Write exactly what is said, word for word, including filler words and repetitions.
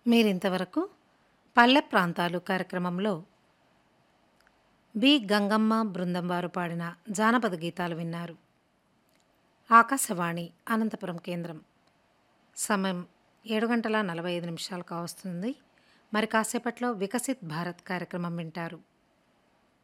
మీరింతవరకు పల్లె ప్రాంతాలు కార్యక్రమంలో బి గంగమ్మ బృందం వారు పాడిన జానపద గీతాలు విన్నారు. ఆకాశవాణి అనంతపురం కేంద్రం. సమయం ఏడు గంటల నలభై ఐదు నిమిషాలు కావస్తుంది. మరి కాసేపట్లో వికసిత్ భారత్ కార్యక్రమం వింటారు.